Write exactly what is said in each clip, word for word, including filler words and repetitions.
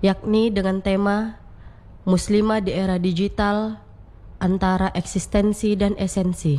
yakni dengan tema Muslimah di era digital antara eksistensi dan esensi.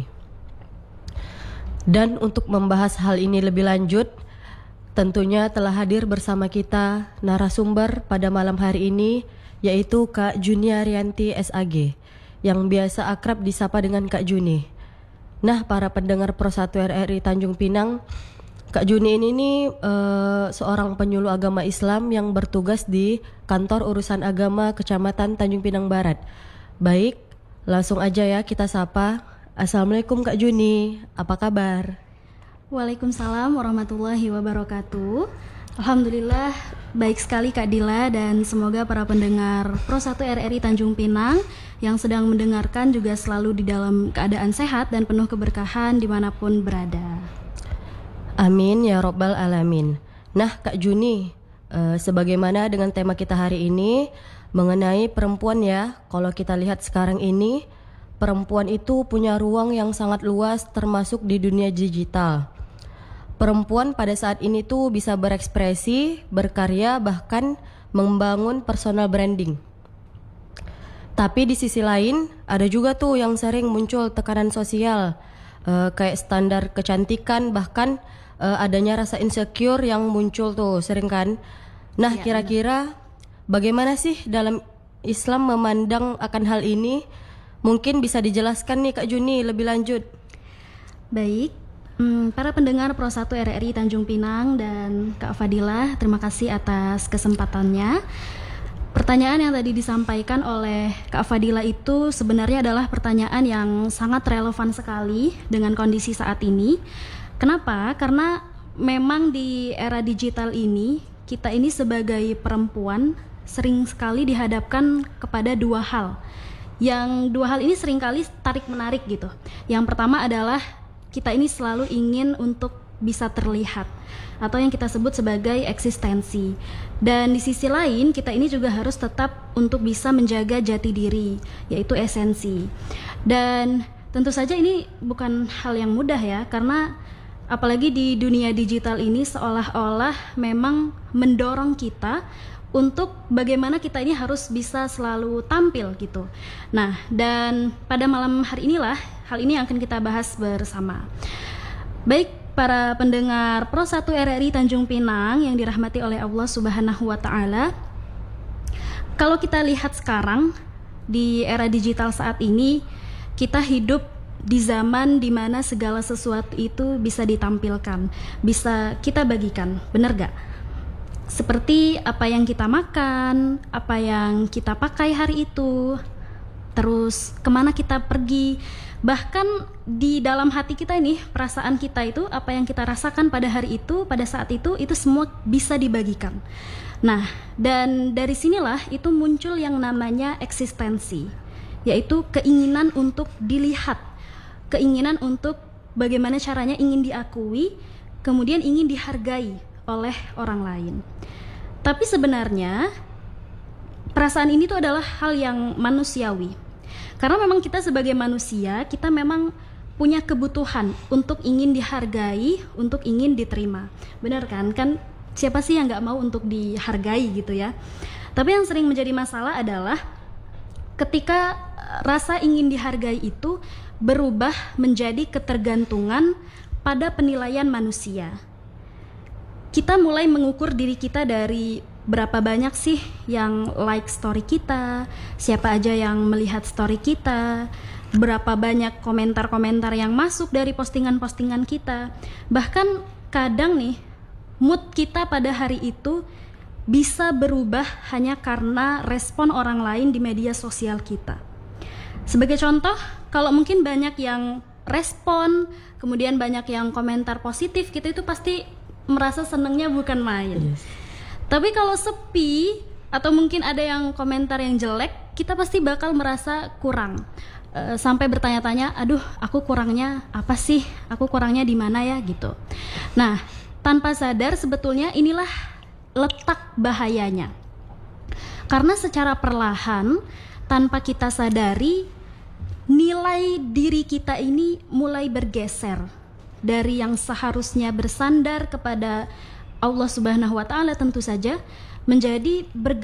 Dan untuk membahas hal ini lebih lanjut, tentunya telah hadir bersama kita narasumber pada malam hari ini, yaitu Kak Junia Rianti S A G, yang biasa akrab disapa dengan Kak Juni. Nah, para pendengar Pro satu R R I Tanjung Pinang, Kak Juni ini nih, uh, seorang penyuluh agama Islam yang bertugas di Kantor Urusan Agama Kecamatan Tanjung Pinang Barat. Baik, langsung aja ya kita sapa. Assalamualaikum Kak Juni, apa kabar? Waalaikumsalam warahmatullahi wabarakatuh. Alhamdulillah baik sekali Kak Dila, dan semoga para pendengar Pro satu R R I Tanjung Pinang yang sedang mendengarkan juga selalu di dalam keadaan sehat dan penuh keberkahan dimanapun berada. Amin ya robbal alamin. Nah Kak Juni, eh, sebagaimana dengan tema kita hari ini mengenai perempuan ya, kalau kita lihat sekarang ini perempuan itu punya ruang yang sangat luas termasuk di dunia digital. Perempuan pada saat ini tuh bisa berekspresi, berkarya, bahkan membangun personal branding. Tapi di sisi lain ada juga tuh yang sering muncul tekanan sosial, uh, kayak standar kecantikan, bahkan uh, adanya rasa insecure yang muncul tuh sering kan. Nah, ya, kira-kira bagaimana sih dalam Islam memandang akan hal ini? Mungkin bisa dijelaskan nih Kak Juni lebih lanjut. Baik. Hmm, para pendengar Pro satu R R I Tanjung Pinang dan Kak Fadilah, terima kasih atas kesempatannya. Pertanyaan yang tadi disampaikan oleh Kak Fadilah itu sebenarnya adalah pertanyaan yang sangat relevan sekali dengan kondisi saat ini. Kenapa? Karena memang di era digital ini, kita ini sebagai perempuan sering sekali dihadapkan kepada dua hal. Yang dua hal ini seringkali tarik-menarik gitu. Yang pertama adalah kita ini selalu ingin untuk bisa terlihat atau yang kita sebut sebagai eksistensi. Dan di sisi lain kita ini juga harus tetap untuk bisa menjaga jati diri, yaitu esensi. Dan tentu saja ini bukan hal yang mudah ya, karena apalagi di dunia digital ini seolah-olah memang mendorong kita untuk bagaimana kita ini harus bisa selalu tampil gitu. Nah, dan pada malam hari inilah hal ini yang akan kita bahas bersama. Baik para pendengar Pro satu R R I Tanjung Pinang yang dirahmati oleh Allah Subhanahu wa taala. Kalau kita lihat sekarang di era digital saat ini, kita hidup di zaman di mana segala sesuatu itu bisa ditampilkan, bisa kita bagikan. Benar gak? Seperti apa yang kita makan, apa yang kita pakai hari itu, terus kemana kita pergi, bahkan di dalam hati kita ini, perasaan kita itu, apa yang kita rasakan pada hari itu, pada saat itu, itu semua bisa dibagikan. Nah, dan dari sinilah itu muncul yang namanya eksistensi, yaitu keinginan untuk dilihat, keinginan untuk bagaimana caranya ingin diakui, kemudian ingin dihargai oleh orang lain. Tapi sebenarnya perasaan ini tuh adalah hal yang manusiawi. Karena memang kita sebagai manusia, kita memang punya kebutuhan untuk ingin dihargai, untuk ingin diterima. Benar kan? Kan siapa sih yang gak mau untuk dihargai gitu ya. Tapi yang sering menjadi masalah adalah ketika rasa ingin dihargai itu berubah menjadi ketergantungan pada penilaian manusia. Kita mulai mengukur diri kita dari berapa banyak sih yang like story kita, siapa aja yang melihat story kita, berapa banyak komentar-komentar yang masuk dari postingan-postingan kita. Bahkan kadang nih, mood kita pada hari itu bisa berubah hanya karena respon orang lain di media sosial kita. Sebagai contoh, kalau mungkin banyak yang respon, kemudian banyak yang komentar positif, kita itu pasti merasa senangnya bukan main. Yes. Tapi kalau sepi atau mungkin ada yang komentar yang jelek, kita pasti bakal merasa kurang. E, sampai bertanya-tanya, aduh, aku kurangnya apa sih? Aku kurangnya di mana ya gitu. Nah, tanpa sadar sebetulnya inilah letak bahayanya. Karena secara perlahan, tanpa kita sadari, nilai diri kita ini mulai bergeser dari yang seharusnya bersandar kepada Allah Subhanahu wa taala tentu saja menjadi bergeser